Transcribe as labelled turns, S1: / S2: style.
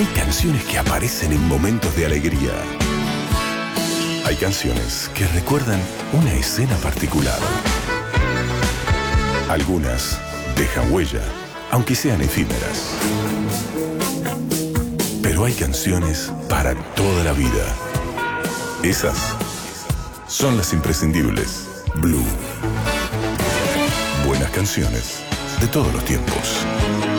S1: Hay canciones que aparecen en momentos de alegría. Hay canciones que recuerdan una escena particular. Algunas dejan huella, aunque sean efímeras. Pero hay canciones para toda la vida. Esas son las imprescindibles. Blue. Buenas canciones de todos los tiempos.